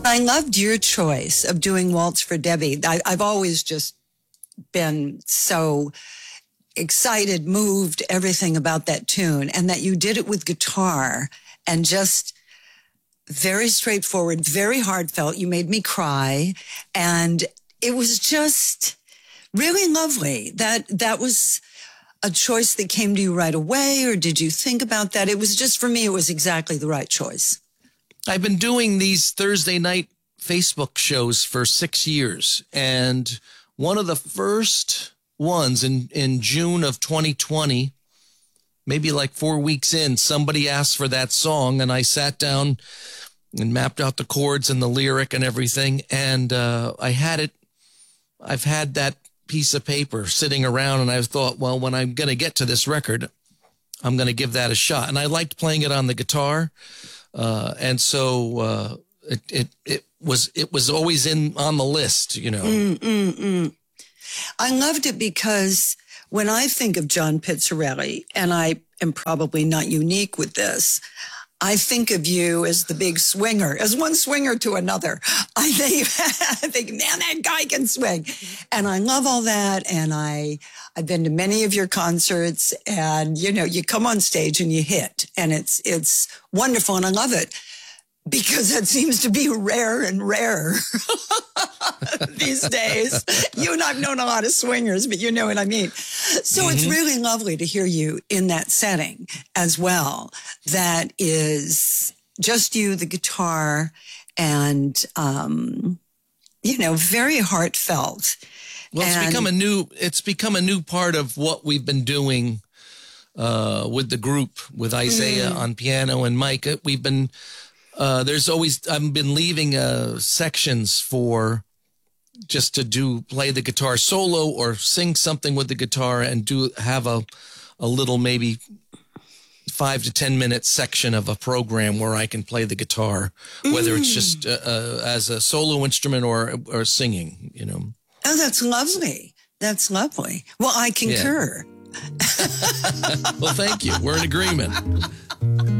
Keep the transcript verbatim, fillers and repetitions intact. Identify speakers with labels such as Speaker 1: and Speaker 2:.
Speaker 1: I loved your choice of doing Waltz for Debbie. I, I've always just been so excited, moved, everything about that tune, and that you did it with guitar and just very straightforward, very heartfelt. You made me cry, and it was just really lovely. That that was a choice that came to you right away, or did you think about that? It was just, for me, it was exactly the right choice.
Speaker 2: I've been doing these Thursday night Facebook shows for six years, and one of the first ones in, in June of twenty twenty, maybe like four weeks in, somebody asked for that song, and I sat down and mapped out the chords and the lyric and everything, and uh, I had it, I've had that piece of paper sitting around, and I thought, well, when I'm going to get to this record, I'm going to give that a shot. And I liked playing it on the guitar. Uh, and so, uh, it, it, it was, it was always in on the list, you know.
Speaker 1: Mm, mm, mm. I loved it because when I think of John Pizzarelli, and I am probably not unique with this, I think of you as the big swinger, as one swinger to another. I think, I think, man, that guy can swing. And I love all that. And I, I've been to many of your concerts, and, you know, you come on stage and you hit, and it's, it's wonderful. And I love it because that seems to be rare and rarer these days. You and I've known a lot of swingers, but you know what I mean. So mm-hmm. It's really lovely to hear you in that setting as well. That is just you, the guitar, and, um, you know, very heartfelt.
Speaker 2: Well, it's
Speaker 1: and,
Speaker 2: become a new, it's become a new part of what we've been doing, uh, with the group, with Isaiah mm. on piano and Mike. We've been, uh, there's always, I've been leaving, uh, sections for just to do, play the guitar solo or sing something with the guitar and do, have a, a little, maybe five to ten minute section of a program where I can play the guitar, whether mm. it's just, uh, uh, as a solo instrument or, or singing, you know.
Speaker 1: Oh, that's lovely. That's lovely. Well, I concur.
Speaker 2: Yeah. Well, thank you. We're in agreement.